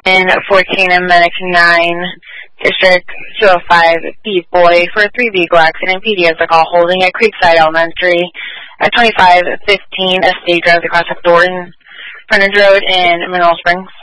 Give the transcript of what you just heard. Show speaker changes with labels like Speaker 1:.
Speaker 1: 14 and Medic 9, District 205, Beat Boy for a 3 vehicle accident. PD has a call holding at Creekside Elementary at 2515 Estate Drive across the Thornton Frontage Road in Mineral Springs.